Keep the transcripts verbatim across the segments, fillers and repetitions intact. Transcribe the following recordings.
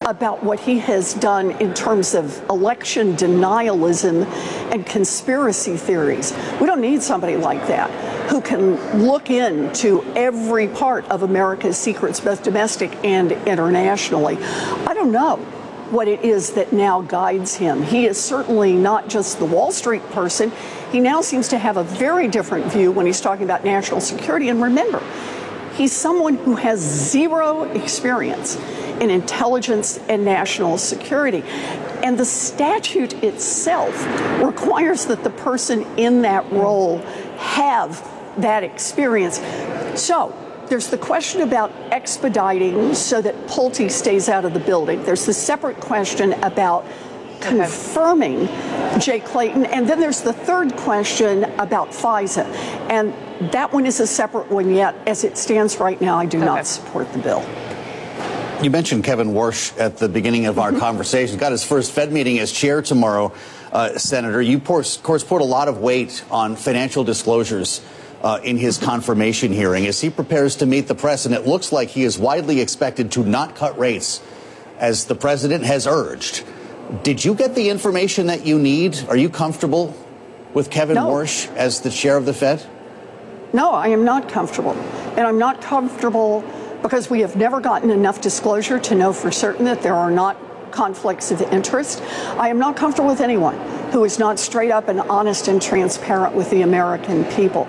about what he has done in terms of election denialism and conspiracy theories. We don't need somebody like that who can look into every part of America's secrets, both domestic and internationally. I don't know what it is that now guides him. He is certainly not just the Wall Street person. He now seems to have a very different view when he's talking about national security. And remember, he's someone who has zero experience in intelligence and national security. And the statute itself requires that the person in that role have that experience. So there's the question about expediting so that Pulte stays out of the building. There's the separate question about confirming Jay Clayton. And then there's the third question about FISA. And that one is a separate one yet. As it stands right now, I do okay. not support the bill. You mentioned Kevin Warsh at the beginning of our mm-hmm. conversation. He's got his first Fed meeting as chair tomorrow, uh, Senator. You, of course, put a lot of weight on financial disclosures uh, in his confirmation hearing as he prepares to meet the press. And it looks like he is widely expected to not cut rates, as the president has urged. Did you get the information that you need? Are you comfortable with Kevin no. Warsh as the chair of the Fed? No, I am not comfortable. And I'm not comfortable because we have never gotten enough disclosure to know for certain that there are not conflicts of interest. I am not comfortable with anyone who is not straight up and honest and transparent with the American people.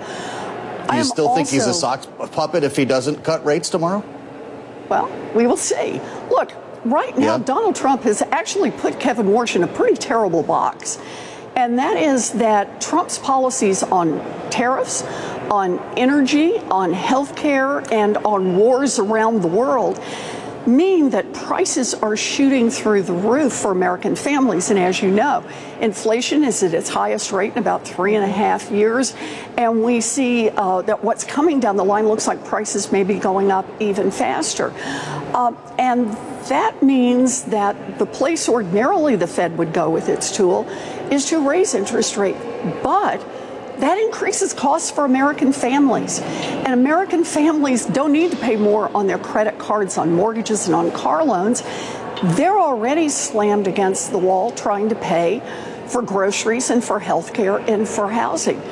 Do you still think he's a sock puppet if he doesn't cut rates tomorrow? Well, we will see. Look, right now, yeah. Donald Trump has actually put Kevin Warsh in a pretty terrible box. And that is that Trump's policies on tariffs, on energy, on health care, and on wars around the world mean that prices are shooting through the roof for American families. And as you know, inflation is at its highest rate in about three and a half years. And we see uh, that what's coming down the line looks like prices may be going up even faster. Uh, and that means that the place ordinarily the Fed would go with its tool is to raise interest rate. But that increases costs for American families. And American families don't need to pay more on their credit cards, on mortgages, and on car loans. They're already slammed against the wall trying to pay for groceries and for health care and for housing.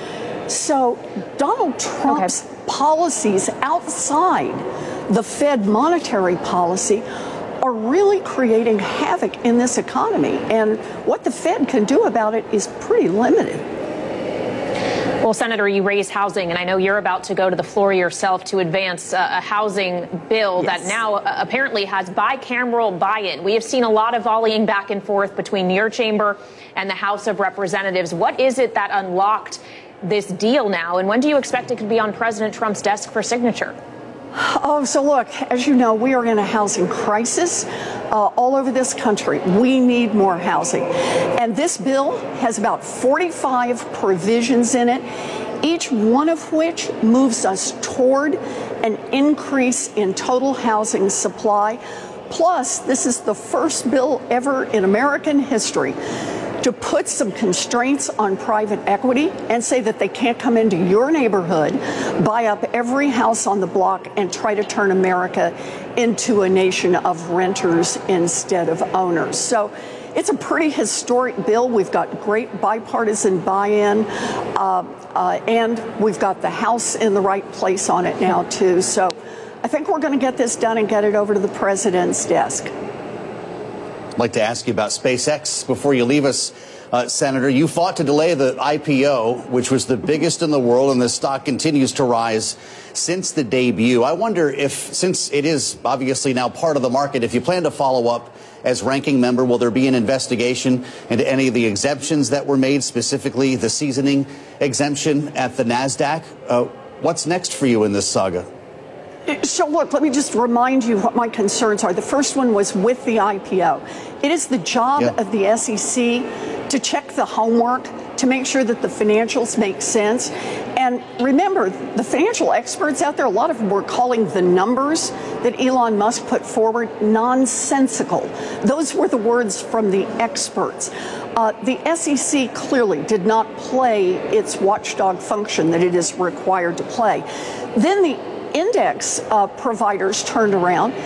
So Donald Trump's okay. policies outside the Fed monetary policy are really creating havoc in this economy. And what the Fed can do about it is pretty limited. Well, Senator, you raised housing, and I know you're about to go to the floor yourself to advance uh, a housing bill yes. that now uh, apparently has bicameral buy-in. We have seen a lot of volleying back and forth between your chamber and the House of Representatives. What is it that unlocked this deal now, and when do you expect it could be on President Trump's desk for signature? Oh, so look, as you know, we are in a housing crisis uh, all over this country. We need more housing. And this bill has about forty-five provisions in it, each one of which moves us toward an increase in total housing supply. Plus, this is the first bill ever in American history to put some constraints on private equity and say that they can't come into your neighborhood, buy up every house on the block, and try to turn America into a nation of renters instead of owners. So it's a pretty historic bill. We've got great bipartisan buy-in, uh, uh, and we've got the House in the right place on it now, too. So I think we're going to get this done and get it over to the president's desk. I'd like to ask you about SpaceX before you leave us, uh, Senator. You fought to delay the I P O, which was the biggest in the world, and the stock continues to rise since the debut. I wonder if, since it is obviously now part of the market, if you plan to follow up as ranking member, will there be an investigation into any of the exemptions that were made, specifically the seasoning exemption at the NASDAQ? Uh, what's next for you in this saga? So, look, let me just remind you what my concerns are. The first one was with the I P O. It is the job yeah. of the S E C to check the homework, to make sure that the financials make sense. And remember, the financial experts out there, a lot of them were calling the numbers that Elon Musk put forward nonsensical. Those were the words from the experts. Uh, the S E C clearly did not play its watchdog function that it is required to play. Then the index uh, providers turned around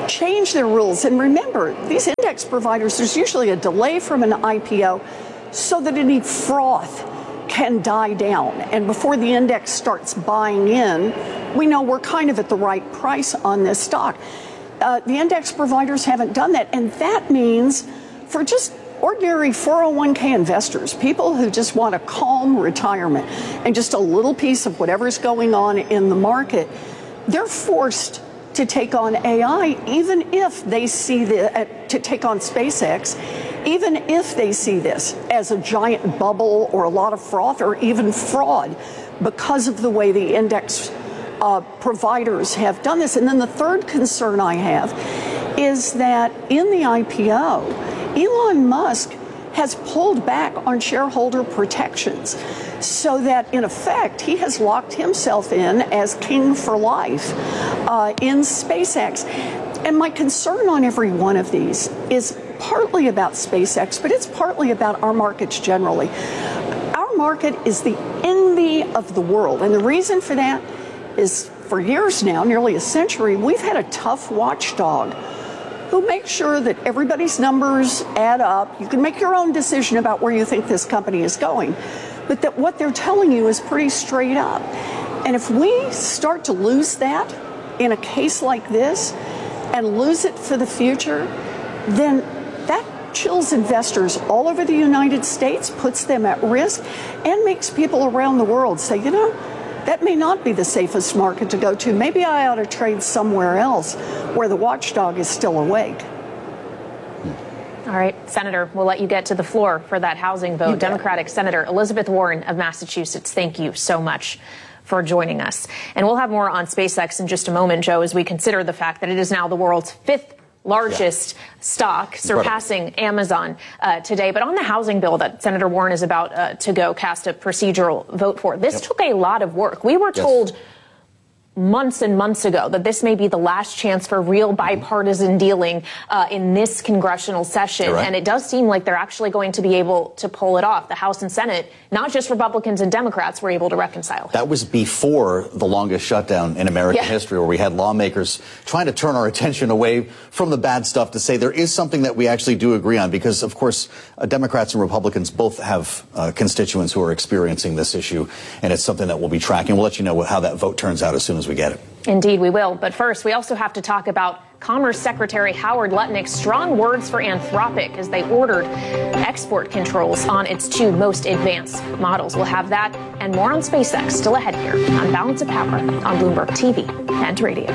change their rules. And remember, these index providers, there's usually a delay from an I P O so that any froth can die down. And before the index starts buying in, we know we're kind of at the right price on this stock. Uh, the index providers haven't done that. And that means for just ordinary four oh one k investors, people who just want a calm retirement and just a little piece of whatever's going on in the market, they're forced to take on A I, even if they see the, uh, to take on SpaceX, even if they see this as a giant bubble or a lot of froth or even fraud because of the way the index uh, providers have done this. And then the third concern I have is that in the I P O, Elon Musk has pulled back on shareholder protections so that, in effect, he has locked himself in as king for life uh, in SpaceX. And my concern on every one of these is partly about SpaceX, but it's partly about our markets generally. Our market is the envy of the world. And the reason for that is for years now, nearly a century, we've had a tough watchdog who makes sure that everybody's numbers add up. You can make your own decision about where you think this company is going, but that what they're telling you is pretty straight up. And if we start to lose that in a case like this and lose it for the future, then that chills investors all over the United States, puts them at risk, and makes people around the world say, you know, that may not be the safest market to go to. Maybe I ought to trade somewhere else where the watchdog is still awake. All right, Senator, we'll let you get to the floor for that housing vote. Democratic Senator Elizabeth Warren of Massachusetts, thank you so much for joining us. And we'll have more on SpaceX in just a moment, Joe, as we consider the fact that it is now the world's fifth largest yeah. stock, surpassing Incredible. Amazon uh, today. But on the housing bill that Senator Warren is about uh, to go cast a procedural vote for, this yep. took a lot of work. We were yes. told months and months ago that this may be the last chance for real bipartisan dealing uh, in this congressional session. Right. And it does seem like they're actually going to be able to pull it off. The House and Senate, not just Republicans and Democrats, were able to reconcile. That was before the longest shutdown in American yeah. history, where we had lawmakers trying to turn our attention away from the bad stuff to say there is something that we actually do agree on. Because, of course, uh, Democrats and Republicans both have uh, constituents who are experiencing this issue. And it's something that we'll be tracking. We'll let you know how that vote turns out as soon as we get it. Indeed, we will. But first, we also have to talk about Commerce Secretary Howard Lutnick's strong words for Anthropic as they ordered export controls on its two most advanced models. We'll have that and more on SpaceX still ahead here on Balance of Power on Bloomberg T V and radio.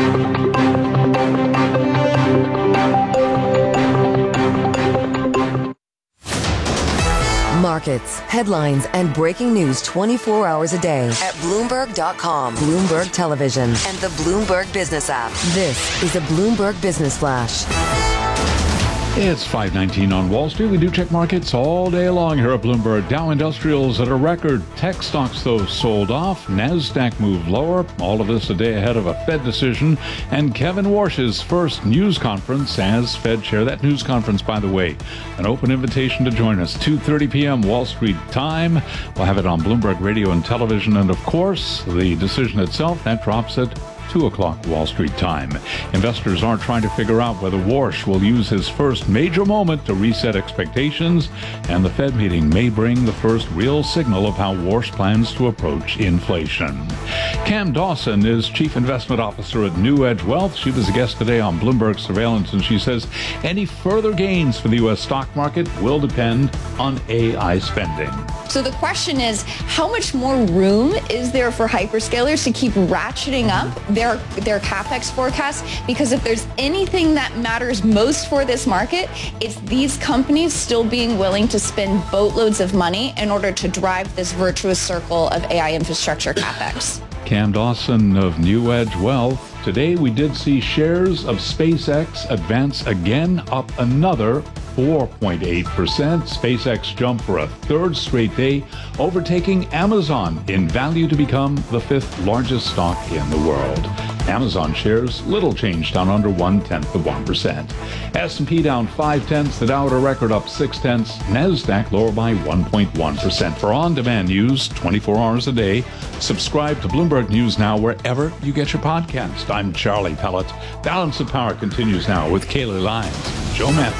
Markets, headlines, and breaking news twenty-four hours a day at Bloomberg dot com, Bloomberg Television, and the Bloomberg Business app. This is a Bloomberg Business Flash. It's five nineteen on Wall Street. We do check markets all day long here at Bloomberg. Dow Industrials at a record. Tech stocks, though, sold off. NASDAQ moved lower. All of this a day ahead of a Fed decision. And Kevin Warsh's first news conference as Fed chair. That news conference, by the way, an open invitation to join us. two thirty p.m. Wall Street time. We'll have it on Bloomberg Radio and Television. And, of course, the decision itself, that drops at two o'clock Wall Street time. Investors are trying to figure out whether Warsh will use his first major moment to reset expectations, and the Fed meeting may bring the first real signal of how Warsh plans to approach inflation. Cam Dawson is Chief Investment Officer at New Edge Wealth. She was a guest today on Bloomberg Surveillance, and she says any further gains for the U S stock market will depend on A I spending. So the question is, how much more room is there for hyperscalers to keep ratcheting up their their CapEx forecasts? Because if there's anything that matters most for this market, it's these companies still being willing to spend boatloads of money in order to drive this virtuous circle of A I infrastructure CapEx. Cam Dawson of New Edge Wealth. Today we did see shares of SpaceX advance again, up another four point eight percent. SpaceX jumped for a third straight day, overtaking Amazon in value to become the fifth largest stock in the world. Amazon shares little change, down under one-tenth of one percent. S and P down five-tenths, the Dow at a record up six-tenths, NASDAQ lower by one point one percent. For on-demand news twenty-four hours a day, subscribe to Bloomberg News Now wherever you get your podcast. I'm Charlie Pellet. Balance of Power continues now with Kaylee Lyons, Joe Matthews.